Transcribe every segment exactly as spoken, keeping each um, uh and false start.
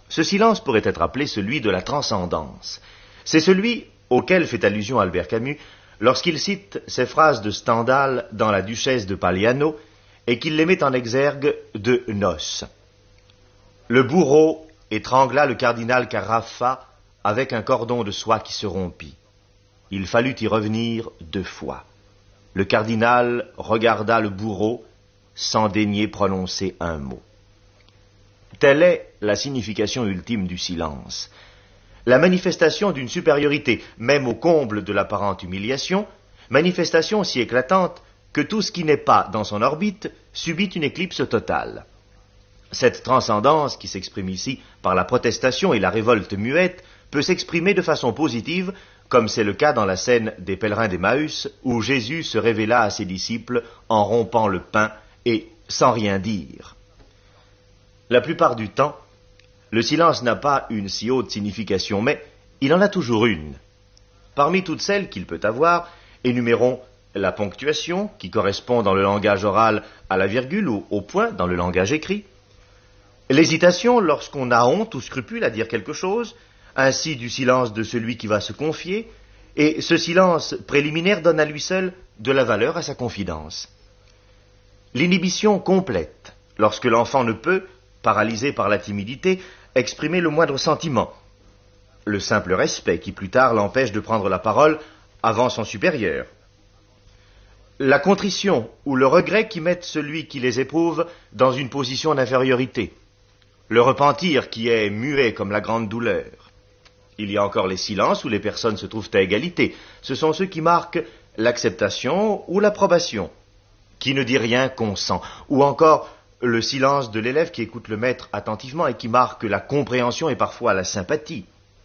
Ce silence pourrait être appelé celui de la transcendance. C'est celui auquel fait allusion Albert Camus lorsqu'il cite ces phrases de Stendhal dans La Duchesse de Paliano et qu'il les met en exergue de Noce. Le bourreau étrangla le cardinal Caraffa avec un cordon de soie qui se rompit. Il fallut y revenir deux fois. Le cardinal regarda le bourreau sans daigner prononcer un mot. Telle est la signification ultime du silence. La manifestation d'une supériorité, même au comble de l'apparente humiliation, manifestation si éclatante que tout ce qui n'est pas dans son orbite subit une éclipse totale. Cette transcendance, qui s'exprime ici par la protestation et la révolte muette, peut s'exprimer de façon positive, comme c'est le cas dans la scène des pèlerins d'Emmaüs, où Jésus se révéla à ses disciples en rompant le pain et sans rien dire. La plupart du temps, le silence n'a pas une si haute signification, mais il en a toujours une. Parmi toutes celles qu'il peut avoir, énumérons la ponctuation, qui correspond dans le langage oral à la virgule ou au point dans le langage écrit, l'hésitation lorsqu'on a honte ou scrupule à dire quelque chose, ainsi du silence de celui qui va se confier, et ce silence préliminaire donne à lui seul de la valeur à sa confidence. L'inhibition complète, lorsque l'enfant ne peut, paralysé par la timidité, exprimer le moindre sentiment. Le simple respect qui plus tard l'empêche de prendre la parole avant son supérieur. La contrition ou le regret qui mettent celui qui les éprouve dans une position d'infériorité. Le repentir qui est muet comme la grande douleur. Il y a encore les silences où les personnes se trouvent à égalité. Ce sont ceux qui marquent l'acceptation ou l'approbation. Qui ne dit rien consent. Ou encore le silence de l'élève qui écoute le maître attentivement et qui marque la compréhension et parfois la sympathie.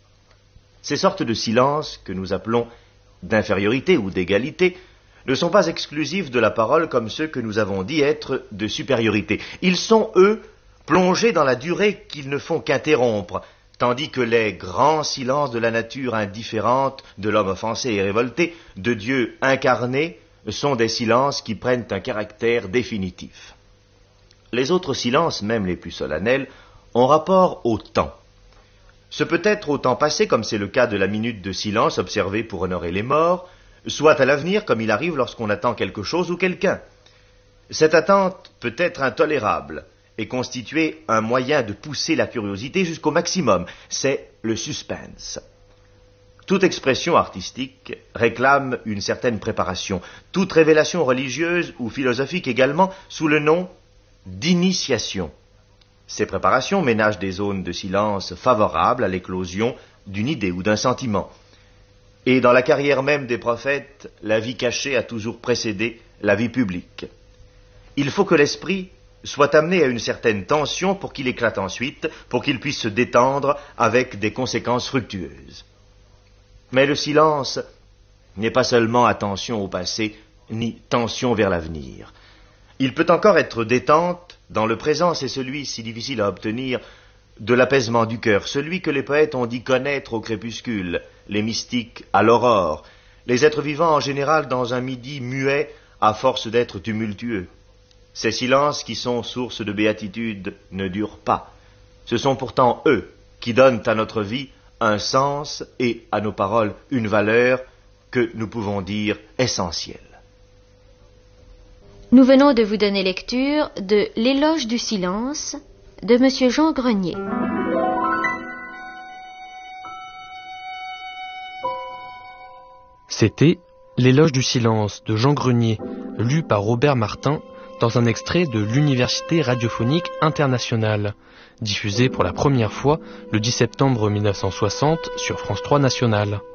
Ces sortes de silences, que nous appelons d'infériorité ou d'égalité, ne sont pas exclusifs de la parole comme ceux que nous avons dit être de supériorité. Ils sont, eux, plongés dans la durée qu'ils ne font qu'interrompre, tandis que les grands silences de la nature indifférente, de l'homme offensé et révolté, de Dieu incarné, sont des silences qui prennent un caractère définitif. Les autres silences, même les plus solennels, ont rapport au temps. Ce peut être au temps passé, comme c'est le cas de la minute de silence observée pour honorer les morts, soit à l'avenir, comme il arrive lorsqu'on attend quelque chose ou quelqu'un. Cette attente peut être intolérable et constituer un moyen de pousser la curiosité jusqu'au maximum. C'est le suspense. Toute expression artistique réclame une certaine préparation. Toute révélation religieuse ou philosophique également sous le nom d'initiation. Ces préparations ménagent des zones de silence favorables à l'éclosion d'une idée ou d'un sentiment. Et dans la carrière même des prophètes, la vie cachée a toujours précédé la vie publique. Il faut que l'esprit soit amené à une certaine tension pour qu'il éclate ensuite, pour qu'il puisse se détendre avec des conséquences fructueuses. Mais le silence n'est pas seulement attention au passé, ni tension vers l'avenir. Il peut encore être détente dans le présent, c'est celui si difficile à obtenir de l'apaisement du cœur, celui que les poètes ont dit connaître au crépuscule, les mystiques à l'aurore, les êtres vivants en général dans un midi muet à force d'être tumultueux. Ces silences qui sont source de béatitude ne durent pas. Ce sont pourtant eux qui donnent à notre vie un sens et à nos paroles une valeur que nous pouvons dire essentielle. Nous venons de vous donner lecture de L'éloge du silence de Monsieur Jean Grenier. C'était L'éloge du silence de Jean Grenier, lu par Robert Martin dans un extrait de l'Université radiophonique internationale, diffusé pour la première fois le dix septembre mille neuf cent soixante sur France trois Nationale.